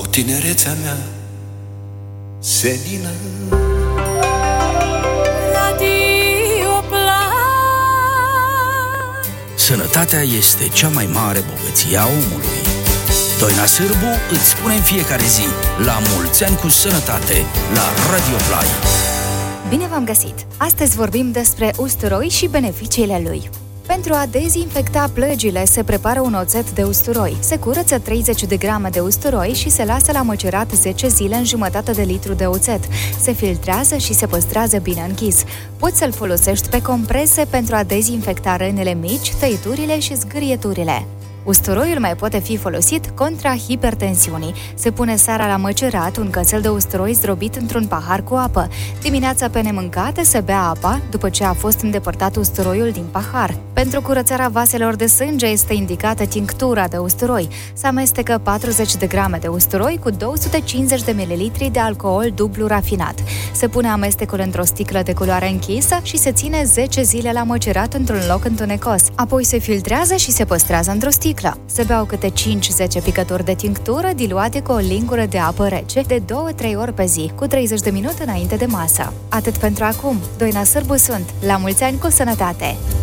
tinerețea mea senină. Sănătatea este cea mai mare bogăție a omului. Doina Sârbu îți spune în fiecare zi: la mulți ani cu sănătate, la Radio Play. Bine v-am găsit! Astăzi vorbim despre usturoi și beneficiile lui. Pentru a dezinfecta plăgile se prepară un oțet de usturoi. Se curăță 30 de grame de usturoi și se lasă la măcerat 10 zile în jumătate de litru de oțet. Se filtrează și se păstrează bine închis. Poți să-l folosești pe comprese pentru a dezinfecta rănile mici, tăiturile și zgârieturile. Usturoiul mai poate fi folosit contra hipertensiunii. Se pune seara la măcerat un cățel de usturoi zdrobit într-un pahar cu apă. Dimineața pe nemâncate se bea apa după ce a fost îndepărtat usturoiul din pahar. Pentru curățarea vaselor de sânge este indicată tinctura de usturoi. Se amestecă 40 de grame de usturoi cu 250 de ml de alcool dublu rafinat. Se pune amestecul într-o sticlă de culoare închisă și se ține 10 zile la măcerat într-un loc întunecos. Apoi se filtrează și se păstrează într-o sticlă. Se beau câte 5-10 picături de tinctură diluate cu o lingură de apă rece de 2-3 ori pe zi, cu 30 de minute înainte de masă. Atât pentru acum. Doina Sârbu sunt. La mulți ani cu sănătate!